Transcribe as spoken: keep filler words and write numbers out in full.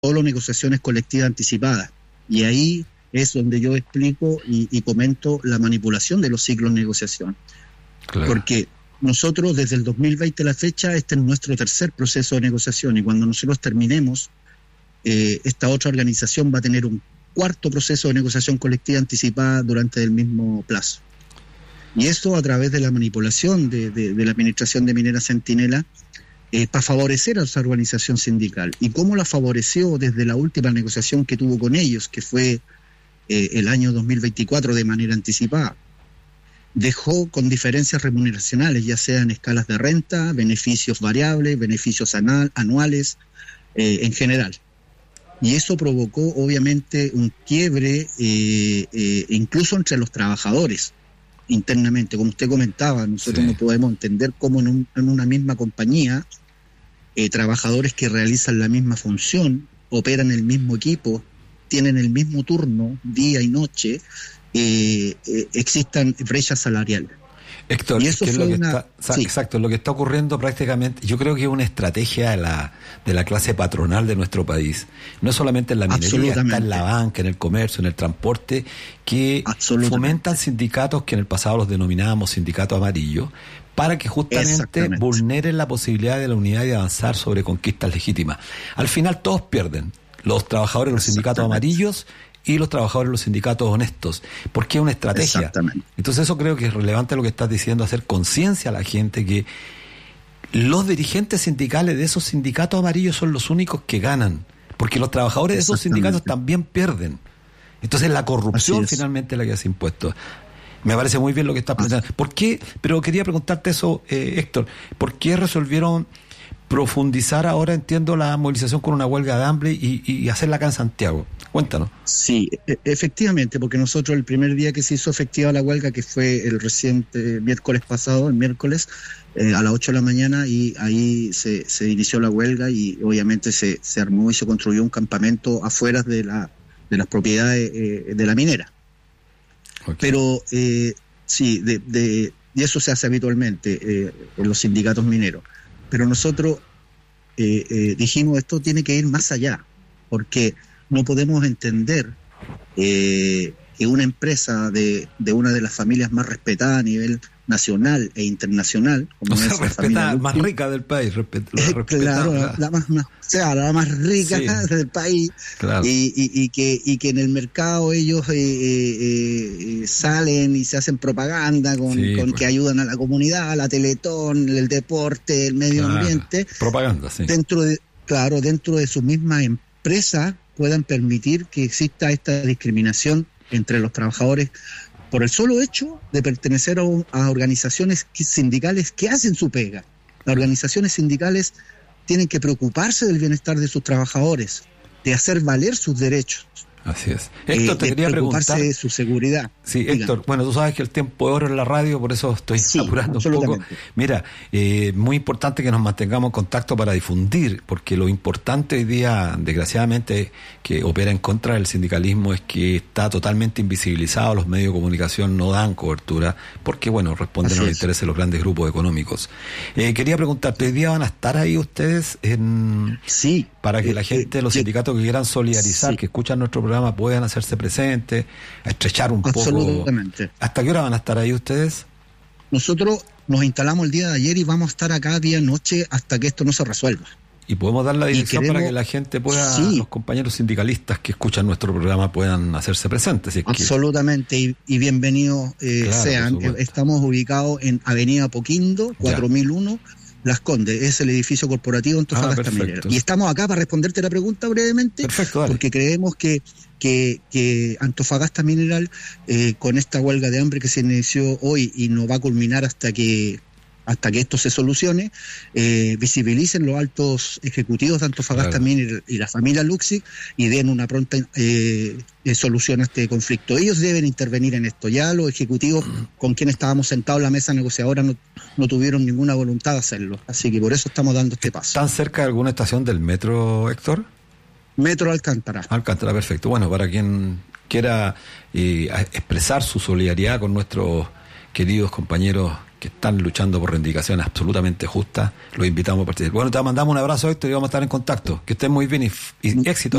solo negociaciones colectivas anticipadas. Y ahí es donde yo explico y, y comento la manipulación de los ciclos de negociación. Claro. Porque nosotros desde el dos mil veinte a la fecha, este es nuestro tercer proceso de negociación, y cuando nosotros terminemos, eh, esta otra organización va a tener un cuarto proceso de negociación colectiva anticipada durante el mismo plazo. Y esto a través de la manipulación de, de, de la Administración de Minera Centinela, eh, para favorecer a esa organización sindical. ¿Y cómo la favoreció desde la última negociación que tuvo con ellos, que fue eh, el año dos mil veinticuatro de manera anticipada? Dejó con diferencias remuneracionales, ya sean escalas de renta, beneficios variables, beneficios anal, anuales, eh, en general. Y eso provocó obviamente un quiebre eh, eh, incluso entre los trabajadores internamente. Como usted comentaba, nosotros sí. no podemos entender cómo en, un, en una misma compañía eh, trabajadores que realizan la misma función, operan el mismo equipo, tienen el mismo turno día y noche, Eh, eh, existan brechas salariales. Héctor, y eso ¿qué es fue lo que una... está, sí. exacto, lo que está ocurriendo prácticamente, yo creo que es una estrategia de la, de la clase patronal de nuestro país. No es solamente en la minería, está en la banca, en el comercio, en el transporte, que fomentan sindicatos que en el pasado los denominábamos sindicatos amarillos, para que justamente vulneren la posibilidad de la unidad y de avanzar sobre conquistas legítimas. Al final todos pierden, los trabajadores de los sindicatos amarillos y los trabajadores de los sindicatos honestos, porque es una estrategia. Entonces eso creo que es relevante lo que estás diciendo, hacer conciencia a la gente que los dirigentes sindicales de esos sindicatos amarillos son los únicos que ganan, porque los trabajadores de esos sindicatos también pierden. Entonces la corrupción finalmente es la que hace impuestos. Me parece muy bien lo que estás planteando. ¿Por qué? Pero quería preguntarte eso, eh, Héctor, ¿por qué resolvieron profundizar ahora, entiendo, la movilización con una huelga de hambre y, y hacerla acá en Santiago? Cuéntanos. Sí, efectivamente, porque nosotros el primer día que se hizo efectiva la huelga, que fue el reciente miércoles pasado, el miércoles, eh, a las ocho de la mañana, y ahí se, se inició la huelga y obviamente se, se armó y se construyó un campamento afuera de, la, de las propiedades eh, de la minera. Okay. Pero eh, sí, de, de, y eso se hace habitualmente eh, en los sindicatos mineros. Pero nosotros eh, eh, dijimos, esto tiene que ir más allá, porque no podemos entender eh, que una empresa de, de una de las familias más respetadas a nivel nacional e internacional, como o sea, es la familia más rica del país, respet, eh, claro, la, la más, más, o sea, la más rica sí. del país, claro. y, y, y que y que en el mercado ellos eh, eh, eh, salen y se hacen propaganda con, sí, con pues. que ayudan a la comunidad, a la Teletón, el deporte, el medio claro. ambiente, propaganda, sí. Dentro de, claro, dentro de su misma empresa puedan permitir que exista esta discriminación entre los trabajadores por el solo hecho de pertenecer a, un, a organizaciones sindicales que hacen su pega. Las organizaciones sindicales tienen que preocuparse del bienestar de sus trabajadores, de hacer valer sus derechos. Así es. Héctor, eh, te quería preguntar de su seguridad. Sí, Héctor, Dígame. Bueno, tú sabes que el tiempo es oro en la radio, por eso estoy sí, apurando un poco. Mira, eh, muy importante que nos mantengamos en contacto para difundir, porque lo importante hoy día, desgraciadamente, que opera en contra del sindicalismo es que está totalmente invisibilizado, los medios de comunicación no dan cobertura, porque, bueno, responden Así a los es. intereses de los grandes grupos económicos. Eh, quería preguntarte, ¿hoy día van a estar ahí ustedes en sí, para que eh, la gente, eh, los eh, sindicatos que quieran solidarizar, sí. que escuchan nuestro programa, puedan hacerse presentes, a estrechar un Absolutamente. poco? ¿Hasta qué hora van a estar ahí ustedes? Nosotros nos instalamos el día de ayer y vamos a estar acá día y noche hasta que esto no se resuelva. Y podemos dar la dirección queremos, para que la gente pueda, sí. los compañeros sindicalistas que escuchan nuestro programa puedan hacerse presentes. Si es Absolutamente, que... y, y bienvenidos eh, claro, sean. Estamos ubicados en Avenida Poquindo, cuatro mil uno, ya. Las Condes, es el edificio corporativo Antofagasta ah, Minera. Y estamos acá para responderte la pregunta brevemente, perfecto, dale. Porque creemos que, que, que Antofagasta Mineral, eh, con esta huelga de hambre que se inició hoy y no va a culminar hasta que hasta que esto se solucione, eh, visibilicen los altos ejecutivos de Antofagasta claro. Mineral y la familia Luxic y den una pronta eh, solución a este conflicto. Ellos deben intervenir en esto. Ya los ejecutivos mm. con quienes estábamos sentados en la mesa negociadora no, no tuvieron ninguna voluntad de hacerlo. Así que por eso estamos dando este paso. ¿Están cerca de alguna estación del metro, Héctor? Metro Alcántara. Alcántara, perfecto. Bueno, para quien quiera eh, expresar su solidaridad con nuestros queridos compañeros que están luchando por reivindicaciones absolutamente justas. Los invitamos a participar. Bueno, te mandamos un abrazo, Héctor, y vamos a estar en contacto. Que estén muy bien y, y éxito.